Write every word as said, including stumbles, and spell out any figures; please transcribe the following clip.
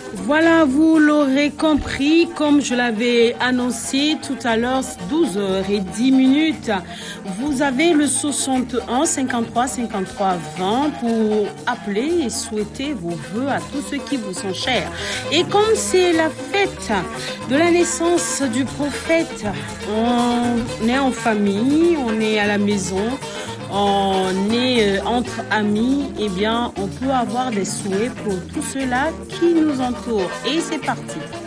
Voilà, vous l'aurez compris, comme je l'avais annoncé tout à l'heure, douze heures dix minutes. Vous avez le soixante-un cinquante-trois cinquante-trois vingt pour appeler et souhaiter vos vœux à tous ceux qui vous sont chers. Et comme c'est la fête de la naissance du prophète, on est en famille, on est à la maison, on est entre amis, eh bien, on peut avoir des souhaits pour tout cela qui nous entoure. Et c'est parti.